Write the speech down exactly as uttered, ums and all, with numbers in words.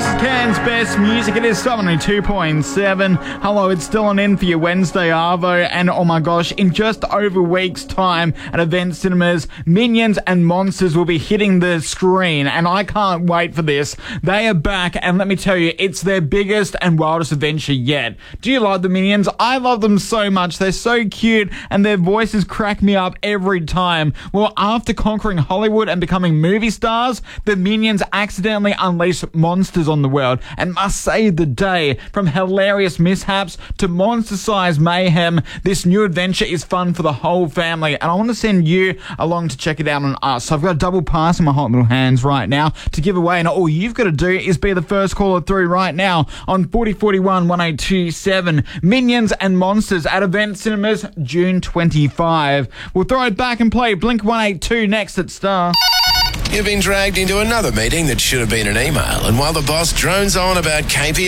This is Cairns Best Music. It is seventy-two point seven. Hello, it's still on in for your Wednesday Arvo. And oh my gosh, in just over a week's time at Event Cinemas, Minions and Monsters will be hitting the screen. And I can't wait for this. They are back, and let me tell you, it's their biggest and wildest adventure yet. Do you love the Minions? I love them so much. They're so cute, and their voices crack me up every time. Well, after conquering Hollywood and becoming movie stars, the Minions accidentally unleash monsters on the world and must save the day. From hilarious mishaps to monster-sized mayhem, this new adventure is fun for the whole family, and I want to send you along to check it out on us. So I've got a double pass in my hot little hands right now to give away, and all you've got to do is be the first caller through right now on forty forty-one one eight two seven. Minions and Monsters at Event Cinemas, June twenty-fifth. We'll throw it back and play Blink one eighty-two next at Star. You've been dragged into another meeting that should have been an email, and while the boss drones on about K P